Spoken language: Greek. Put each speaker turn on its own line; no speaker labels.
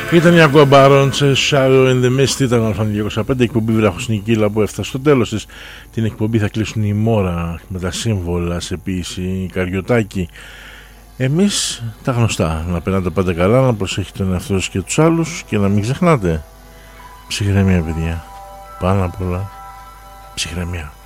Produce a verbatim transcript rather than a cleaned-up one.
Ήταν η Aqua Baron σε Shadow in the Mist. Ήταν ο Αλφαν διακόσια πέντε, εκπομπή Βραχοσνικίλα που έφτασε στο τέλος της. Την εκπομπή θα κλείσουν η μόρα με τα σύμβολα σε ποίηση Καριωτάκη. Εμείς τα γνωστά, να περνάτε πάντα καλά, να προσέχετε τον εαυτό σας και τους άλλους και να μην ξεχνάτε ψυχραιμία, παιδιά, πάνω απ' όλα ψυχραιμία.